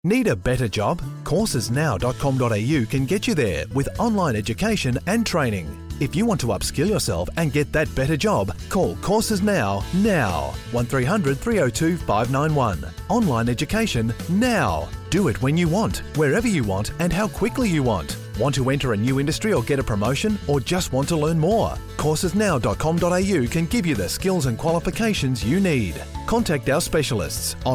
Need a better job? Coursesnow.com.au can get you there with online education and training. If you want to upskill yourself and get that better job, call Courses Now. 1300 302 591. Online education now. Do it when you want, wherever you want, and how quickly you want. Want to enter a new industry or get a promotion, or just want to learn more? Coursesnow.com.au can give you the skills and qualifications you need. Contact our specialists on